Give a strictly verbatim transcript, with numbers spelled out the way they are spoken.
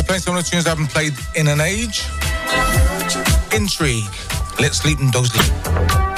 playing some of the tunes I haven't played in an age. Intrigue. Let Sleeping Dogs Sleep.